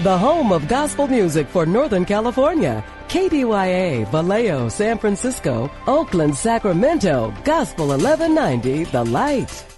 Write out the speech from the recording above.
The home of gospel music for Northern California. KBYA, Vallejo, San Francisco, Oakland, Sacramento, Gospel 1190, The Light.